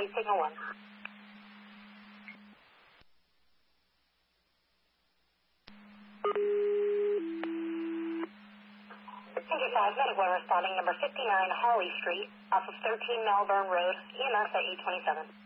Charlie Signal 1. Indy 5, Medic 1 responding, number 59 Holly Street, off of 13 Melbourne Road, EMS at 827.